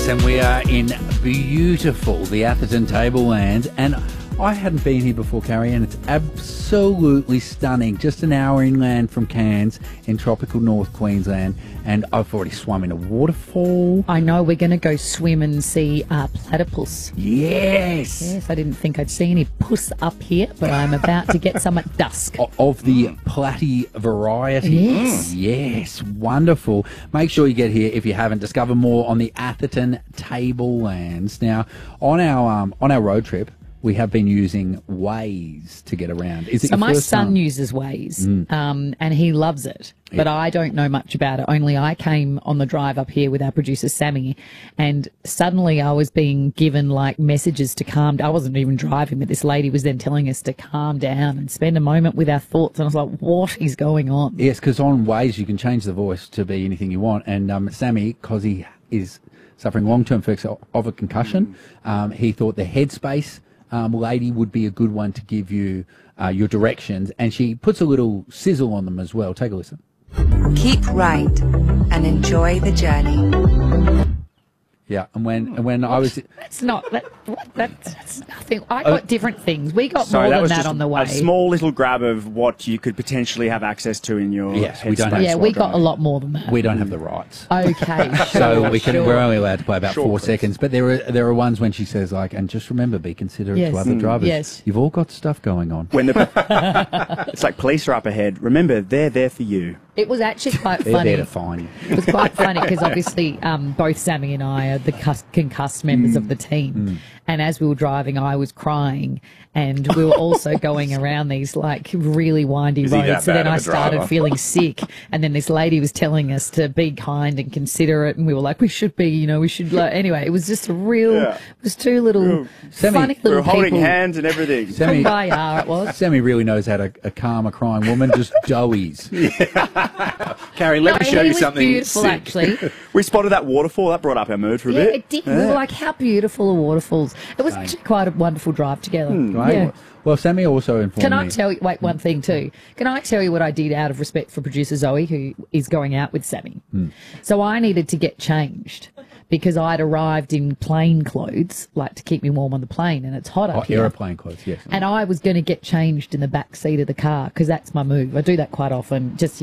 Yes, and we are in beautiful the Atherton Tablelands, and I hadn't been here before, Carrie, and it's absolutely stunning. Just an hour inland from Cairns in tropical North Queensland, and I've already swum in a waterfall. I know, we're going to go swim and see platypus. Yes! Yes, I didn't think I'd see any puss up here, but I'm about to get some at dusk. Of the platy variety. Yes. Yes, wonderful. Make sure you get here if you haven't. Discover more on the Atherton Tablelands. Now, on our road trip, we have been using Waze to get around. Is it So your my first son time? uses Waze, and he loves it. But I don't know much about it. Only I came on the drive up here with our producer, Sammy, and suddenly I was being given, like, messages to calm down. I wasn't even driving, but this lady was then telling us to calm down and spend a moment with our thoughts. And I was like, what is going on? Yes, because on Waze you can change the voice to be anything you want. And Sammy, because he is suffering long-term effects of a concussion, he thought the Headspace lady would be a good one to give you your directions, and she puts a little sizzle on them as well. Take a listen. Keep right and enjoy the journey. Yeah, and when I was... That's not that's nothing. I got different things. We got Sorry, more than was that just on the way. a small little grab of what you could potentially have access to in your Yes, we don't Headspace have- Yeah, while we got driving. a lot more than that. We don't have the rights. Okay, So we can, sure. we're only allowed to play about Sure, 4 Chris. seconds. But there are ones when she says, like, and just remember, be considerate Yes. to other drivers. Yes. You've all got stuff going on. When it's like police are up ahead. Remember, they're there for you. It was actually quite They're funny. there to fine you. It was quite funny because obviously both Sammy and I are the concussed members of the team. And as we were driving, I was crying, and we were also going around these, like, really windy Is he that roads. So then bad of I a started driver? feeling sick, and then this lady was telling us to be kind and considerate, and we were like, we should be, we should. Anyway, it was just a real. Yeah. It was two little Sammy, funny We little were holding people. hands and everything. Sammy, Kumbaya, it was. Sammy really knows how to calm a crying woman, just doughies. Carrie, let me show he you was something beautiful, sick. actually. We spotted that waterfall. That brought up our mood for a Yeah, bit. it did. We were like, how beautiful are waterfalls? It was actually quite a wonderful drive together. Right? Yeah. Well, Sammy also informed Can me. I tell you, wait, one thing too. Can I tell you what I did out of respect for producer Zoe, who is going out with Sammy? So I needed to get changed because I'd arrived in plain clothes, like to keep me warm on the plane, and it's hot up here. Aeroplane clothes, yes. And I was going to get changed in the back seat of the car because that's my move. I do that quite often, just,